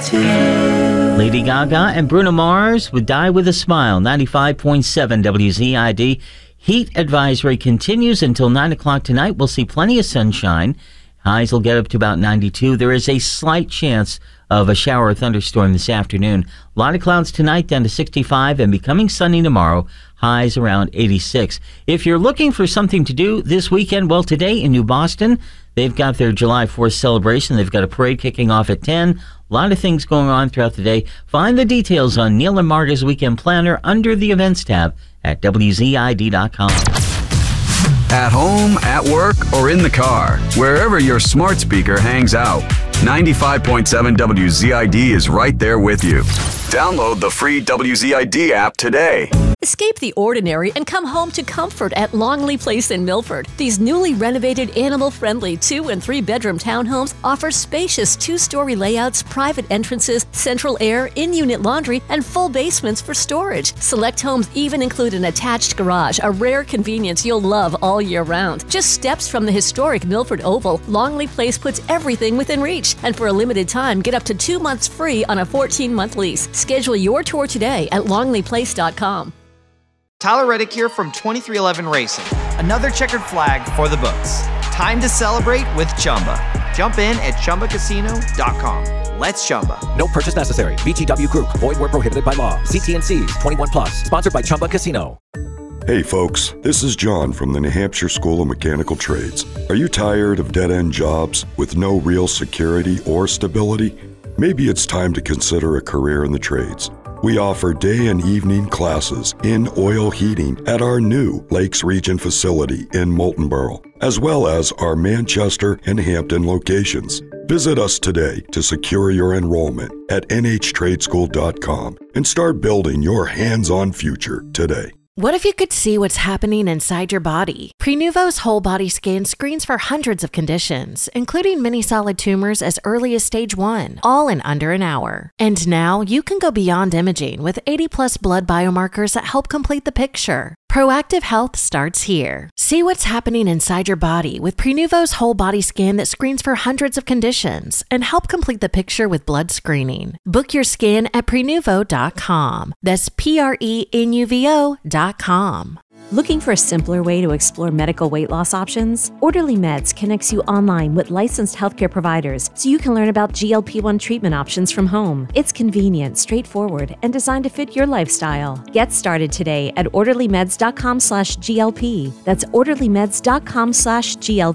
to you. Lady Gaga and Bruno Mars would Die with a Smile. 95.7 WZID. Heat advisory continues until 9 o'clock tonight. We'll see plenty of sunshine. Highs will get up to about 92. There is a slight chance of a shower or thunderstorm this afternoon. A lot of clouds tonight, down to 65, and becoming sunny tomorrow. Highs around 86. If you're looking for something to do this weekend, well, today in New Boston, they've got their July 4th celebration. They've got a parade kicking off at 10. A lot of things going on throughout the day. Find the details on Neil and Marga's Weekend Planner under the Events tab at WZID.com. At home, at work, or in the car, wherever your smart speaker hangs out, 95.7 WZID is right there with you. Download the free WZID app today. Escape the ordinary and come home to comfort at Longley Place in Milford. These newly renovated animal-friendly 2- and 3-bedroom townhomes offer spacious 2-story layouts, private entrances, central air, in-unit laundry, and full basements for storage. Select homes even include an attached garage, a rare convenience you'll love all year round. Just steps from the historic Milford Oval, Longley Place puts everything within reach. And for a limited time, get up to 2 months free on a 14-month lease. Schedule your tour today at longleyplace.com. Tyler Reddick here from 2311 Racing. Another checkered flag for the books. Time to celebrate with Chumba. Jump in at ChumbaCasino.com. Let's Chumba. No purchase necessary. VGW Group. Void where prohibited by law. See T&Cs. 21 plus. Sponsored by Chumba Casino. Hey folks, this is John from the New Hampshire School of Mechanical Trades. Are you tired of dead-end jobs with no real security or stability? Maybe it's time to consider a career in the trades. We offer day and evening classes in oil heating at our new Lakes Region facility in Moultonborough, as well as our Manchester and Hampton locations. Visit us today to secure your enrollment at NHTradeschool.com and start building your hands-on future today. What if you could see what's happening inside your body? Prenuvo's whole body scan screens for hundreds of conditions, including many solid tumors as early as stage 1, all in under an hour. And now you can go beyond imaging with 80+ blood biomarkers that help complete the picture. Proactive health starts here. See what's happening inside your body with Prenuvo's whole body scan that screens for hundreds of conditions and help complete the picture with blood screening. Book your scan at Prenuvo.com. That's Prenuvo.com. Looking for a simpler way to explore medical weight loss options? Orderly Meds connects you online with licensed healthcare providers so you can learn about GLP-1 treatment options from home. It's convenient, straightforward, and designed to fit your lifestyle. Get started today at orderlymeds.com/GLP. That's orderlymeds.com/GLP.